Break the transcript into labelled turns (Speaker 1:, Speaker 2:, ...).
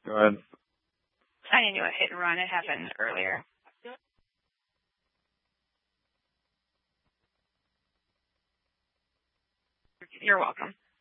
Speaker 1: Go ahead.
Speaker 2: I didn't do a hit and run. It happened earlier. You're welcome.